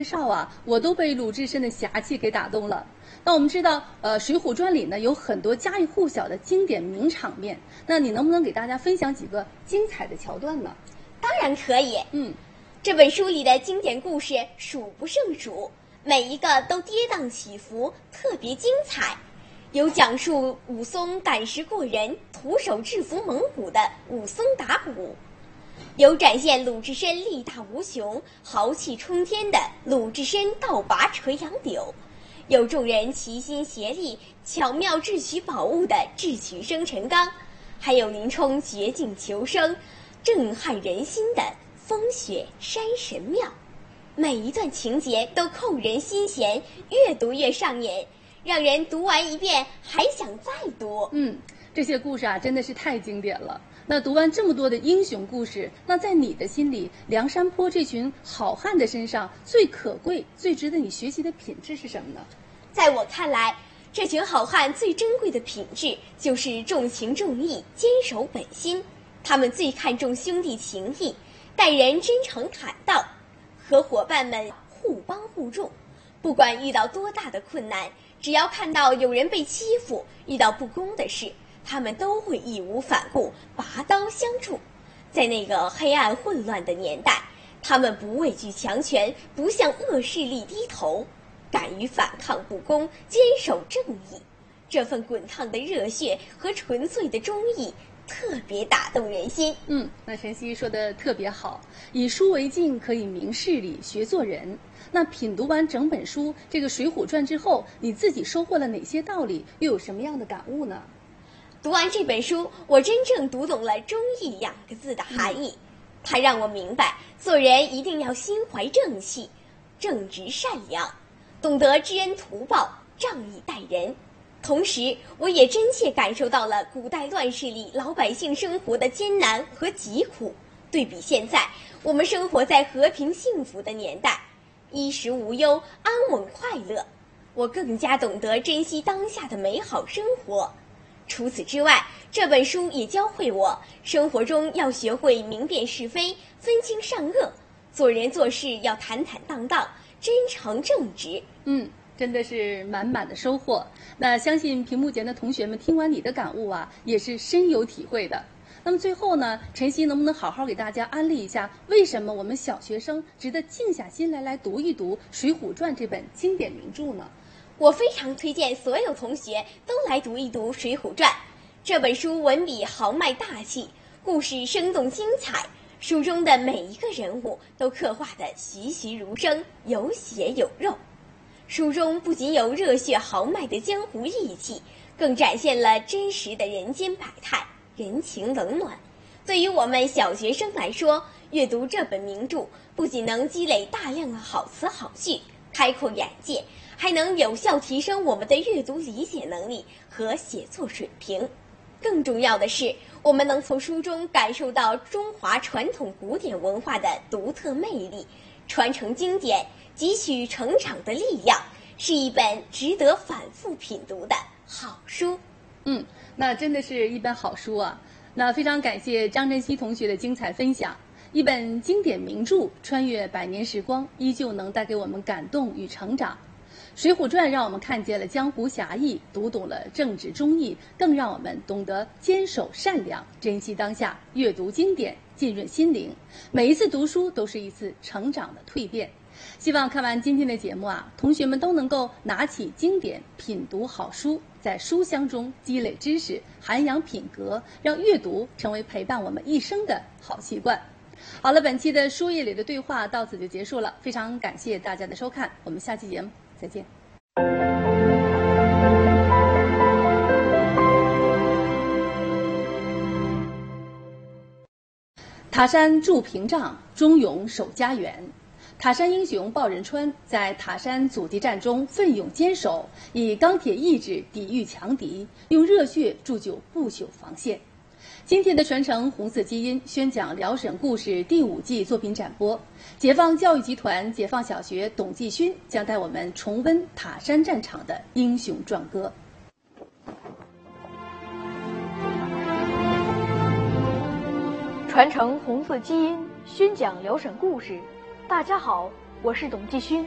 介绍啊，我都被鲁智深的侠气给打动了。那我们知道，《水浒传》里呢有很多家喻户晓的经典名场面，那你能不能给大家分享几个精彩的桥段呢？ 当然可以。这本书里的经典故事数不胜数，每一个都跌宕起伏，特别精彩。有讲述武松赶尸过人，徒手制服猛虎的武松打虎。有展现鲁智深力大无穷、豪气冲天的鲁智深倒拔垂杨柳，有众人齐心协力巧妙智取宝物的智取生辰纲，还有林冲绝境求生、震撼人心的风雪山神庙。每一段情节都扣人心弦，越读越上瘾，让人读完一遍还想再读。 这些故事啊真的是太经典了。那读完这么多的英雄故事，那在你的心里，梁山泊这群好汉的身上最可贵、最值得你学习的品质是什么呢？ 在我看来，这群好汉最珍贵的品质就是重情重义、坚守本心。他们最看重兄弟情谊，待人真诚坦荡，和伙伴们互帮互助。不管遇到多大的困难，只要看到有人被欺负，遇到不公的事，他们都会义无反顾，拔刀相助。在那个黑暗混乱的年代，他们不畏惧强权，不向恶势力低头，敢于反抗不公，坚守正义。这份滚烫的热血和纯粹的忠义特别打动人心。 那晨曦说的特别好，以书为镜，可以明事理，学做人。那品读完整本书这个《水浒传》之后，你自己收获了哪些道理，又有什么样的感悟呢？ 读完这本书，我真正读懂了忠义2个字的含义。它让我明白，做人一定要心怀正气，正直善良，懂得知恩图报，仗义待人。同时，我也真切感受到了古代乱世里老百姓生活的艰难和疾苦。对比现在，我们生活在和平幸福的年代，衣食无忧，安稳快乐。我更加懂得珍惜当下的美好生活。除此之外，这本书也教会我，生活中要学会明辨是非，分清善恶，做人做事要坦坦荡荡，真诚正直。 真的是满满的收获。那相信屏幕前的同学们听完你的感悟啊，也是深有体会的。那么最后呢，晨曦能不能好好给大家安利一下，为什么我们小学生值得静下心来读一读《水浒传》这本经典名著呢？ 我非常推荐所有同学都来读一读《水浒传》。这本书文笔豪迈大气，故事生动精彩，书中的每一个人物都刻画得栩栩如生，有血有肉。书中不仅有热血豪迈的江湖义气，更展现了真实的人间百态、人情冷暖。对于我们小学生来说，阅读这本名著不仅能积累大量的好词好句，开阔眼界，还能有效提升我们的阅读理解能力和写作水平。更重要的是，我们能从书中感受到中华传统古典文化的独特魅力，传承经典，汲取成长的力量，是一本值得反复品读的好书。 那真的是一本好书啊。那非常感谢张晨曦同学的精彩分享。一本经典名著穿越百年时光，依旧能带给我们感动与成长。《水浒传》让我们看见了江湖侠义，读懂了正直忠义，更让我们懂得坚守善良，珍惜当下，阅读经典，浸润心灵。每一次读书都是一次成长的蜕变。希望看完今天的节目啊，同学们都能够拿起经典，品读好书，在书香中积累知识，涵养品格，让阅读成为陪伴我们一生的好习惯。好了，本期的书页里的对话到此就结束了，非常感谢大家的收看，我们下期节目再见。塔山筑屏障，忠勇守家园。塔山英雄鲍仁川在塔山阻击战中奋勇坚守，以钢铁意志抵御强敌，用热血铸就不朽防线。今天的传承红色基因宣讲辽沈故事第5季作品展播，解放教育集团解放小学董继勋将带我们重温塔山战场的英雄壮歌。 传承红色基因，宣讲辽沈故事。大家好，我是董继勋。